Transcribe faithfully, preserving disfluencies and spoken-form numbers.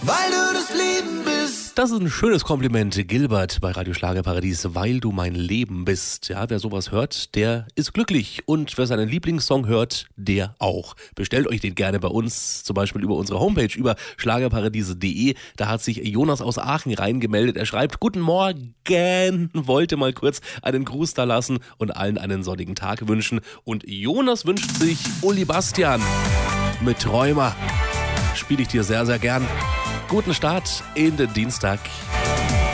Weil du das Leben bist. Das ist ein schönes Kompliment, Gilbert bei Radio Schlagerparadies, weil du mein Leben bist. Ja, wer sowas hört, der ist glücklich. Und wer seinen Lieblingssong hört, der auch. Bestellt euch den gerne bei uns, zum Beispiel über unsere Homepage, über schlagerparadiese punkt de. Da hat sich Jonas aus Aachen reingemeldet. Er schreibt, guten Morgen, wollte mal kurz einen Gruß da lassen und allen einen sonnigen Tag wünschen. Und Jonas wünscht sich Uli Bastian mit Träumer. Spiele ich dir sehr, sehr gern. Guten Start in den Dienstag.